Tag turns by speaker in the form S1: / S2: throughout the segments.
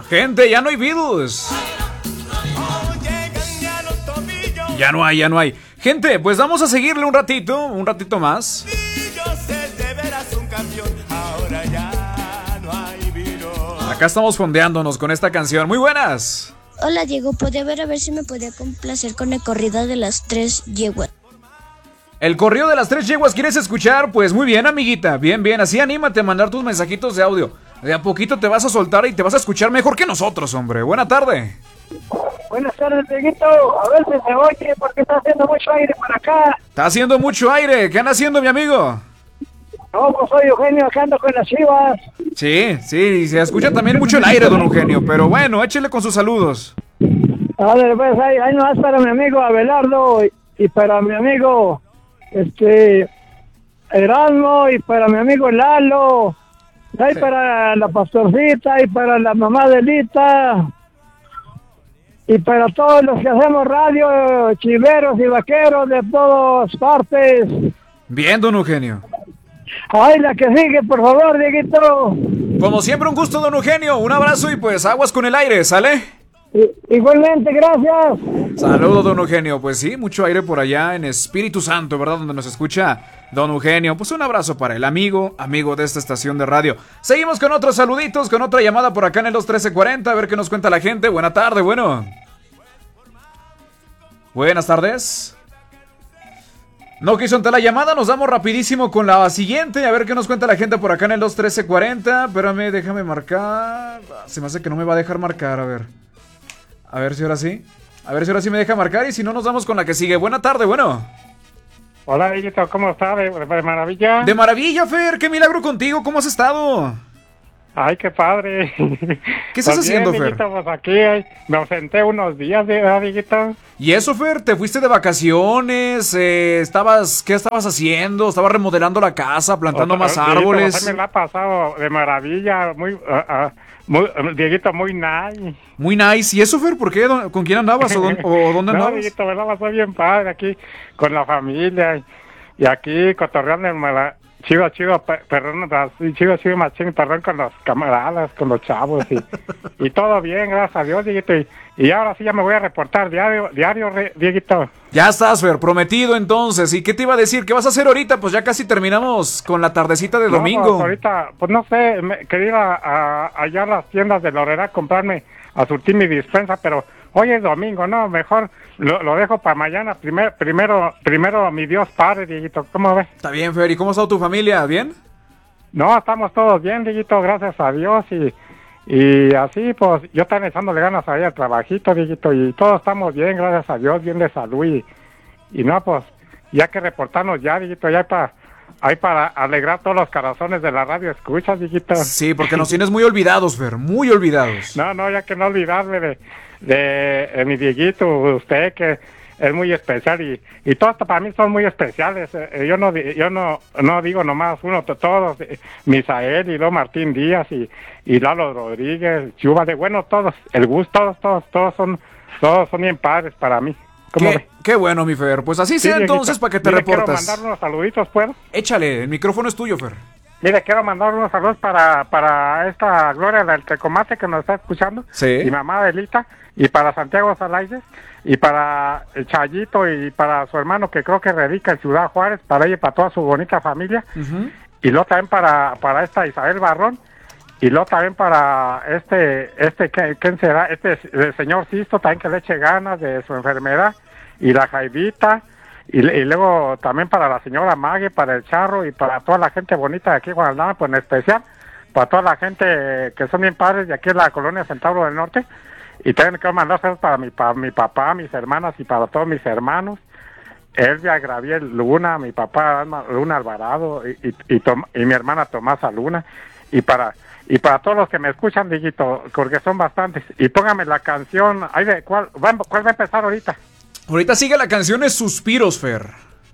S1: Gente, ya no hay Beatles. Ya no hay. Gente, pues vamos a seguirle un ratito más. Acá estamos fondeándonos con esta canción. Muy buenas.
S2: Hola Diego, podía ver a ver si me podía complacer con el corrido de las 3 yeguas.
S1: ¿El corrido de las 3 yeguas quieres escuchar? Pues muy bien, amiguita, bien, así anímate a mandar tus mensajitos de audio. De a poquito te vas a soltar y te vas a escuchar mejor que nosotros, hombre. Buena tarde.
S3: Buenas tardes, Dieguito. A ver si se oye porque está haciendo mucho aire por acá.
S1: Está haciendo mucho aire. ¿Qué anda haciendo, mi amigo?
S3: No, pues soy Eugenio, acá ando con las Chivas.
S1: Sí, se escucha también mucho el aire, don Eugenio. Pero bueno, échele con sus saludos.
S3: A ver, pues ahí nomás para mi amigo Abelardo y para mi amigo Erasmo y para mi amigo Lalo. Ahí para la pastorcita y para la mamá de Lita. Y para todos los que hacemos radio, chiveros y vaqueros de todas partes.
S1: Bien, don Eugenio.
S3: Ay, la que sigue, por favor, Dieguito.
S1: Como siempre, un gusto, don Eugenio. Un abrazo y pues aguas con el aire, ¿sale?
S3: Igualmente, gracias.
S1: Saludos, don Eugenio. Pues sí, mucho aire por allá en Espíritu Santo, ¿verdad? Donde nos escucha don Eugenio. Pues un abrazo para el amigo de esta estación de radio. Seguimos con otros saluditos, con otra llamada por acá en el 21340. A ver qué nos cuenta la gente. Buena tarde, bueno. Buenas tardes. No quiso entrar la llamada, nos damos rapidísimo con la siguiente. A ver qué nos cuenta la gente por acá en el 21340. Espérame, déjame marcar. Se me hace que no me va a dejar marcar, a ver. A ver si ahora sí. A ver si ahora sí me deja marcar y si no nos damos con la que sigue. Buena tarde, bueno.
S4: Hola, Dieguito, ¿cómo estás? ¿De maravilla?
S1: De maravilla, Fer, qué milagro contigo, ¿cómo has estado?
S4: Ay, qué padre.
S1: ¿Qué estás haciendo, Fer?
S4: Dieguito, pues aquí me ausenté unos días, Dieguito.
S1: ¿Y eso, Fer? ¿Te fuiste de vacaciones? ¿Qué estabas haciendo? ¿Estabas remodelando la casa, plantando más árboles?
S4: Dieguito, me la ha pasado de maravilla, Dieguito, muy nice.
S1: Muy nice. ¿Y eso, Fer? ¿Por qué? ¿Con quién andabas? ¿O dónde andabas?
S4: No, Dieguito, me la pasó bien padre aquí con la familia y aquí cotorreando chido, perdón, chido, machín, perdón con los camaradas, con los chavos y todo bien, gracias a Dios, Dieguito. Y ahora sí ya me voy a reportar diario, Dieguito.
S1: Ya estás, Fer, prometido entonces. ¿Y qué te iba a decir? ¿Qué vas a hacer ahorita? Pues ya casi terminamos con la tardecita de domingo.
S4: Pues ahorita, pues no sé, quería ir allá a las tiendas de Lorera a comprarme, a surtir mi dispensa, pero hoy es domingo, no, mejor lo dejo para mañana. Primero mi Dios Padre, Dieguito, ¿cómo ves?
S1: Está bien, Fer, ¿y cómo está tu familia? ¿Bien?
S4: No, estamos todos bien, Dieguito, gracias a Dios, y así, pues, yo también echándole ganas ahí al trabajito, Dieguito, y todos estamos bien, gracias a Dios, bien de salud, y no, pues, ya que reportarnos ya, Dieguito, ya hay para alegrar todos los corazones de la radio, ¿escuchas, Dieguito?
S1: Sí, porque nos tienes muy olvidados, Fer, muy olvidados.
S4: No, ya que no olvidarme de mi Dieguito, usted que es muy especial y todos para mí son muy especiales. Yo no digo nomás uno, todos, Misael y luego Martín Díaz y Lalo Rodríguez, Chuba de bueno, todos, el gusto, todos son bien padres para mí.
S1: Qué bueno, mi Fer, pues así sea, entonces, para que te reportas.
S4: Quiero mandar unos saluditos, ¿puedo?
S1: Échale, el micrófono es tuyo, Fer.
S4: Mire, quiero mandar unos saludos para esta Gloria del Tecomate que nos está escuchando.
S1: Sí.
S4: Y mamá Adelita, y para Santiago Salaides, y para el Chayito, y para su hermano que creo que radica en Ciudad Juárez, para ella y para toda su bonita familia. Uh-huh. Y luego también para esta Isabel Barrón, y luego también para ¿quién será? El señor Sisto, también que le eche ganas de su enfermedad, y la Jaivita, y luego también para la señora Mague, para el Charro, y para toda la gente bonita de aquí en Guadalajara, pues en especial, para toda la gente que son bien padres de aquí en la colonia Centauro del Norte. Y también quiero mandar saludos para mi papá, mis hermanas y para todos mis hermanos. Elvia Graviel Luna, mi papá Luna Alvarado y mi hermana Tomasa Luna. Y para todos los que me escuchan, Dieguito, porque son bastantes. Y póngame la canción, ¿cuál va a empezar ahorita?
S1: Ahorita sigue la canción es Suspiros, Fer.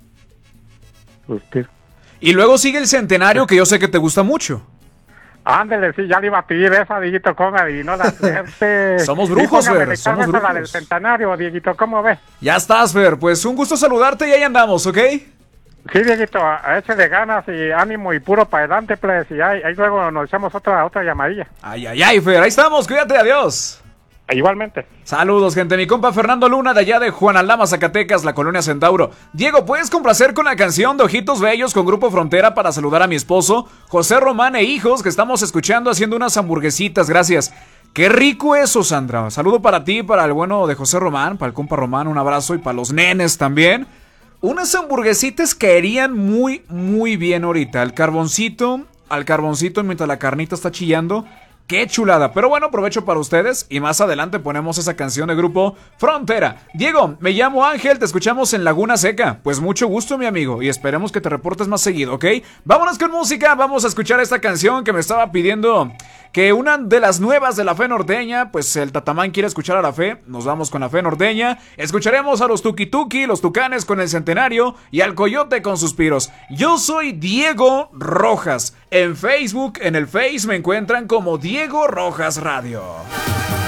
S4: Suspiros.
S1: Y luego sigue el Centenario, que yo sé que te gusta mucho.
S4: Ándele, sí, ya le iba a pedir esa, Dieguito, ¿cómo adivinó la suerte?
S1: Somos brujos, Fer, somos brujos.
S4: La del Centenario, Dieguito, ¿cómo ves?
S1: Ya estás, Fer, pues un gusto saludarte y ahí andamos, ¿ok?
S4: Sí, Dieguito, échale ganas y ánimo y puro para adelante, pues, y ahí luego nos echamos otra llamadilla.
S1: Ay, Fer, ahí estamos, cuídate, adiós.
S4: Igualmente.
S1: Saludos, gente. Mi compa Fernando Luna, de allá de Juanalama, Zacatecas, la colonia Centauro. Diego, ¿puedes complacer con la canción de Ojitos Bellos con Grupo Frontera para saludar a mi esposo, José Román e hijos, que estamos escuchando haciendo unas hamburguesitas? Gracias. Qué rico eso, Sandra. Saludo para ti, para el bueno de José Román, para el compa Román, un abrazo, y para los nenes también. Unas hamburguesitas caerían muy, muy bien ahorita. Al carboncito mientras la carnita está chillando. ¡Qué chulada! Pero bueno, aprovecho para ustedes y más adelante ponemos esa canción de Grupo Frontera. Diego, me llamo Ángel, te escuchamos en Laguna Seca. Pues mucho gusto, mi amigo, y esperemos que te reportes más seguido, ¿ok? Vámonos con música, vamos a escuchar esta canción que me estaba pidiendo, que una de las nuevas de la Fe Norteña, pues el Tatamán quiere escuchar a la Fe. Nos vamos con la Fe Norteña. Escucharemos a los Tuki Tuki, los Tucanes con el Centenario y al Coyote con Suspiros. Yo soy Diego Rojas. En Facebook, en el Face me encuentran como Diego Rojas Radio.